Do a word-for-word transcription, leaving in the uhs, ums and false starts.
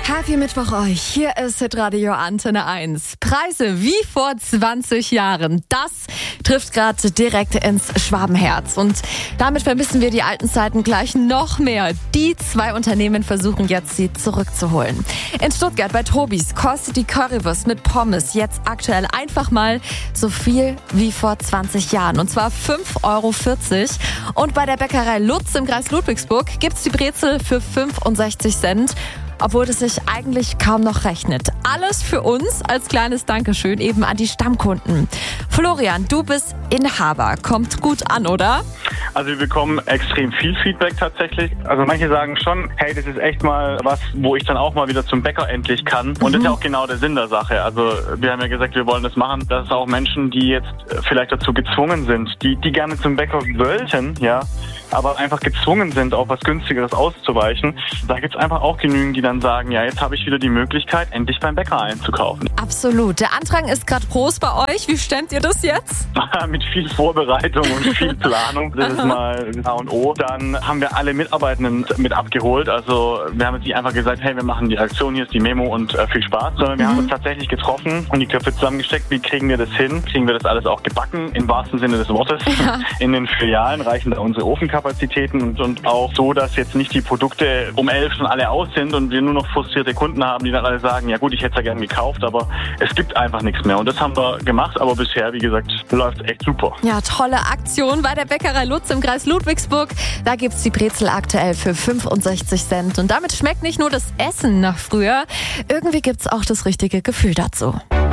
Happy Mittwoch euch. Hier ist Hitradio Antenne eins. Preise wie vor zwanzig Jahren. Das trifft gerade direkt ins Schwabenherz. Und damit vermissen wir die alten Zeiten gleich noch mehr. Die zwei Unternehmen versuchen jetzt, sie zurückzuholen. In Stuttgart bei Tobis kostet die Currywurst mit Pommes jetzt aktuell einfach mal so viel wie vor zwanzig Jahren. Und zwar fünf Euro vierzig. Und bei der Bäckerei Lutz im Kreis Ludwigsburg gibt's die Brezel für fünfundsechzig Cent. Obwohl es sich eigentlich kaum noch rechnet. Alles für uns als kleines Dankeschön eben an die Stammkunden. Florian, du bist Inhaber. Kommt gut an, oder? Also wir bekommen extrem viel Feedback tatsächlich. Also manche sagen schon, hey, das ist echt mal was, wo ich dann auch mal wieder zum Bäcker endlich kann. Und mhm. das ist ja auch genau der Sinn der Sache. Also wir haben ja gesagt, wir wollen das machen, dass es auch Menschen, die jetzt vielleicht dazu gezwungen sind, die, die gerne zum Bäcker wollten, ja, aber einfach gezwungen sind, auf was Günstigeres auszuweichen. Da gibt es einfach auch genügend, die dann sagen, ja, jetzt habe ich wieder die Möglichkeit, endlich beim Bäcker einzukaufen. Absolut. Der Andrang ist gerade groß bei euch. Wie stemmt ihr das jetzt? Mit viel Vorbereitung und viel Planung. Das ist mal A und O. Dann haben wir alle Mitarbeitenden mit abgeholt. Also wir haben jetzt nicht einfach gesagt, hey, wir machen die Aktion, hier ist die Memo und äh, viel Spaß, sondern wir mhm. haben uns tatsächlich getroffen und die Köpfe zusammengesteckt. Wie kriegen wir das hin? Kriegen wir das alles auch gebacken, im wahrsten Sinne des Wortes? Ja. In den Filialen reichen da unsere Ofenkapazitäten und, und auch so, dass jetzt nicht die Produkte um elf schon alle aus sind und wir nur noch frustrierte Kunden haben, die dann alle sagen, ja gut, ich hätte es ja gern gekauft, aber es gibt einfach nichts mehr. Und das haben wir gemacht, aber bisher, wie gesagt, läuft echt super. Ja, tolle Aktion bei der Bäckerei Lutz im Kreis Ludwigsburg. Da gibt's die Brezel aktuell für fünfundsechzig Cent. Und damit schmeckt nicht nur das Essen nach früher, irgendwie gibt's auch das richtige Gefühl dazu.